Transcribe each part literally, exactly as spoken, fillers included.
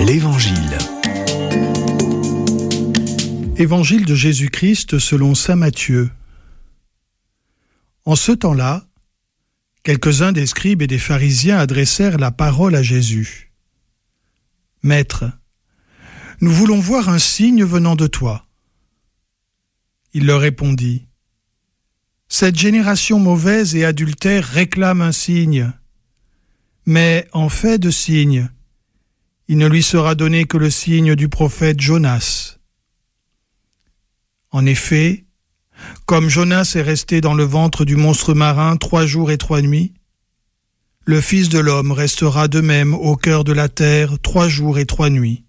l'Évangile. Évangile de Jésus-Christ selon saint Matthieu. En ce temps-là, quelques-uns des scribes et des pharisiens adressèrent la parole à Jésus. « Maître, nous voulons voir un signe venant de toi. » Il leur répondit. « Cette génération mauvaise et adultère réclame un signe. Mais en fait de signe, il ne lui sera donné que le signe du prophète Jonas. En effet, comme Jonas est resté dans le ventre du monstre marin trois jours et trois nuits, le Fils de l'homme restera de même au cœur de la terre trois jours et trois nuits.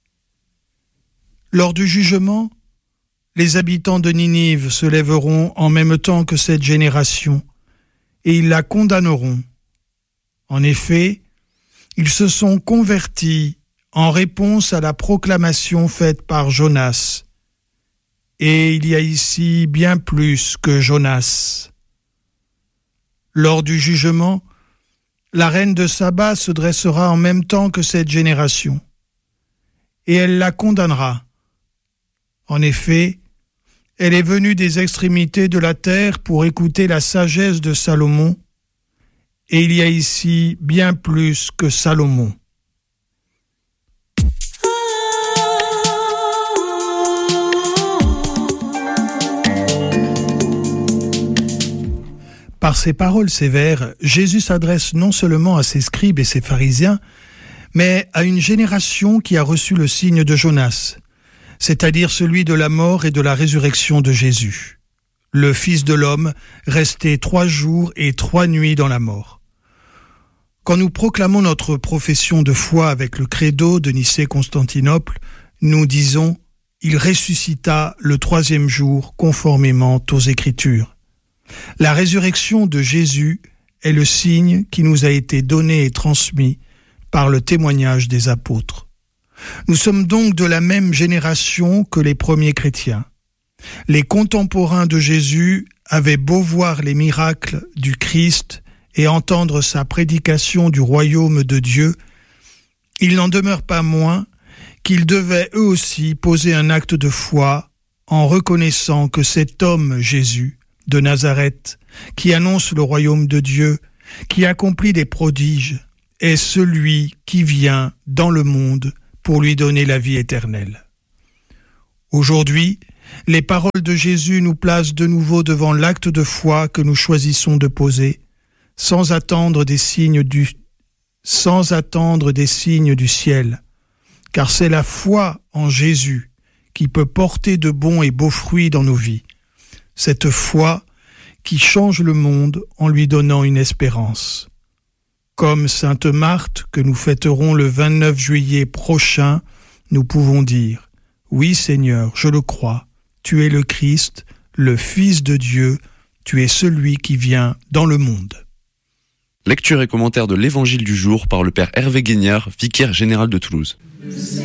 Lors du jugement, les habitants de Ninive se lèveront en même temps que cette génération, et ils la condamneront. En effet, ils se sont convertis en réponse à la proclamation faite par Jonas. Et il y a ici bien plus que Jonas. Lors du jugement, la reine de Saba se dressera en même temps que cette génération, et elle la condamnera. En effet, elle est venue des extrémités de la terre pour écouter la sagesse de Salomon, et il y a ici bien plus que Salomon. Par ces paroles sévères, Jésus s'adresse non seulement à ses scribes et ses pharisiens, mais à une génération qui a reçu le signe de Jonas, c'est-à-dire celui de la mort et de la résurrection de Jésus. Le Fils de l'homme resté trois jours et trois nuits dans la mort. Quand nous proclamons notre profession de foi avec le credo de Nicée-Constantinople, nous disons « Il ressuscita le troisième jour conformément aux Écritures ». La résurrection de Jésus est le signe qui nous a été donné et transmis par le témoignage des apôtres. Nous sommes donc de la même génération que les premiers chrétiens. Les contemporains de Jésus avaient beau voir les miracles du Christ et entendre sa prédication du royaume de Dieu, il n'en demeure pas moins qu'ils devaient eux aussi poser un acte de foi en reconnaissant que cet homme Jésus de Nazareth, qui annonce le royaume de Dieu, qui accomplit des prodiges, est celui qui vient dans le monde pour lui donner la vie éternelle. Aujourd'hui, les paroles de Jésus nous placent de nouveau devant l'acte de foi que nous choisissons de poser, sans attendre des signes du, sans attendre des signes du ciel, car c'est la foi en Jésus qui peut porter de bons et beaux fruits dans nos vies. Cette foi qui change le monde en lui donnant une espérance. Comme Sainte Marthe, que nous fêterons le vingt-neuf juillet prochain, nous pouvons dire « Oui Seigneur, je le crois, tu es le Christ, le Fils de Dieu, tu es celui qui vient dans le monde. » Lecture et commentaire de l'Évangile du jour par le Père Hervé Guignard, vicaire général de Toulouse.